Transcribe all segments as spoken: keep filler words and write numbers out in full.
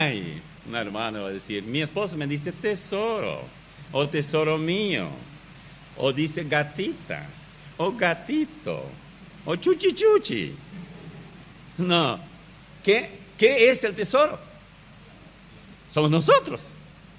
Ay, un hermano va a decir, mi esposa me dice tesoro, o tesoro mío, o dice gatita, o gatito, o chuchi chuchi. No, ¿qué, qué es el tesoro? Somos nosotros.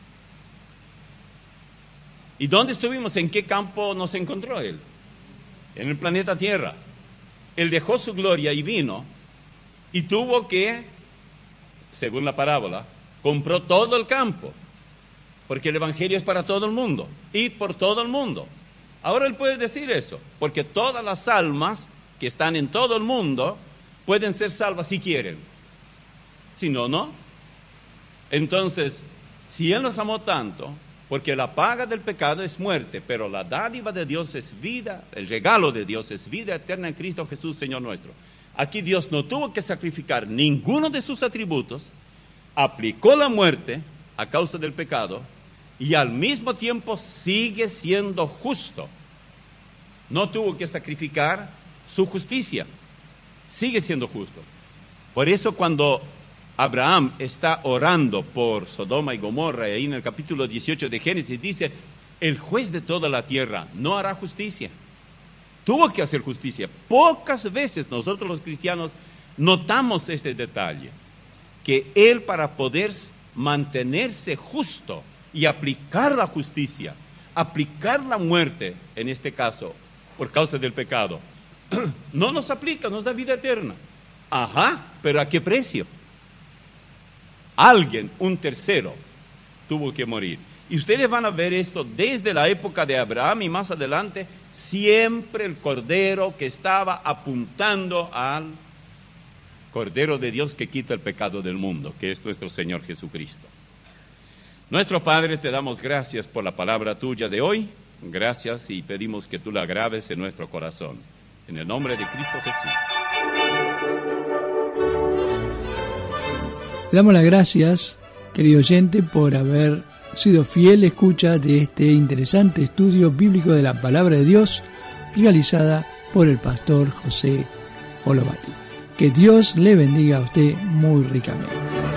¿Y dónde estuvimos? ¿En qué campo nos encontró Él? En el planeta Tierra. Él dejó su gloria y vino y tuvo que, según la parábola, compró todo el campo, porque el evangelio es para todo el mundo, y por todo el mundo. Ahora Él puede decir eso, porque todas las almas que están en todo el mundo pueden ser salvas si quieren. Si no, no. Entonces, si Él nos amó tanto, porque la paga del pecado es muerte, pero la dádiva de Dios es vida, el regalo de Dios es vida eterna en Cristo Jesús, Señor nuestro. Aquí Dios no tuvo que sacrificar ninguno de sus atributos, aplicó la muerte a causa del pecado y al mismo tiempo sigue siendo justo. No tuvo que sacrificar su justicia, sigue siendo justo. Por eso cuando Abraham está orando por Sodoma y Gomorra, y ahí en el capítulo dieciocho de Génesis dice, el juez de toda la tierra no hará justicia. Tuvo que hacer justicia. Pocas veces nosotros los cristianos notamos este detalle, que Él, para poder mantenerse justo y aplicar la justicia, aplicar la muerte, en este caso, por causa del pecado, no nos aplica, nos da vida eterna. Ajá, pero ¿a qué precio? Alguien, un tercero, tuvo que morir. Y ustedes van a ver esto desde la época de Abraham y más adelante, siempre el Cordero que estaba apuntando al Cordero de Dios que quita el pecado del mundo, que es nuestro Señor Jesucristo. Nuestro Padre, te damos gracias por la palabra tuya de hoy. Gracias y pedimos que tú la graves en nuestro corazón. En el nombre de Cristo Jesús. Le damos las gracias, querido oyente, por haber sido fiel escucha de este interesante estudio bíblico de la Palabra de Dios, realizada por el pastor José Olovati. Que Dios le bendiga a usted muy ricamente.